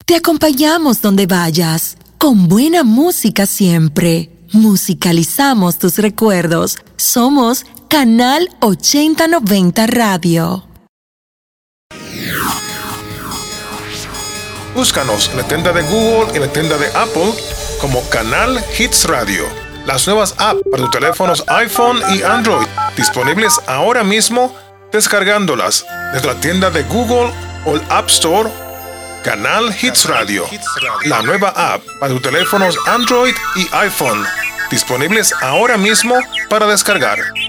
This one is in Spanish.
Te acompañamos donde vayas, con buena música siempre. Musicalizamos tus recuerdos. Somos Canal 8090 Radio. Búscanos en la tienda de Google y en la tienda de Apple como Canal Hits Radio. Las nuevas apps para tus teléfonos iPhone y Android, disponibles ahora mismo, descargándolas desde la tienda de Google o el App Store. Canal Hits Radio, la nueva app para tus teléfonos Android y iPhone, disponibles ahora mismo para descargar.